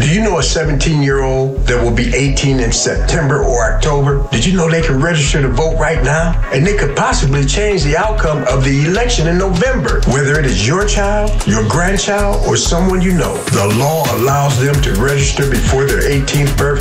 Do you know a 17-year-old that will be 18 in September or October? Did you know they can register to vote right now? And they could possibly change the outcome of the election in November. Whether it is your child, your grandchild, or someone you know, the law allows them to register before their 18th birthday.